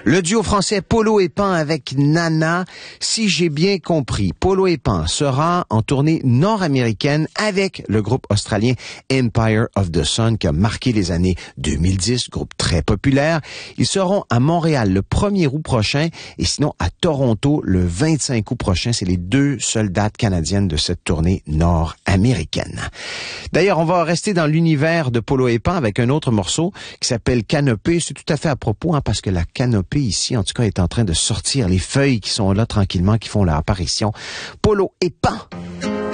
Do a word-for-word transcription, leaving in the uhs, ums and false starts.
Le duo français Polo et Pan avec Nana. Si j'ai bien compris, Polo et Pan sera en tournée nord-américaine avec le groupe australien Empire of the Sun qui a marqué les années deux mille dix, groupe très populaire. Ils seront à Montréal le premier août prochain et sinon à Toronto le vingt-cinq août prochain. C'est les deux seules dates canadiennes de cette tournée nord-américaine. D'ailleurs, on va rester dans l'univers de Polo et Pan avec un autre morceau qui s'appelle Canopée. C'est tout à fait à propos hein, parce que la canopée ici, en tout cas, est en train de sortir les feuilles qui sont là tranquillement, qui font leur apparition. Polo et Pan.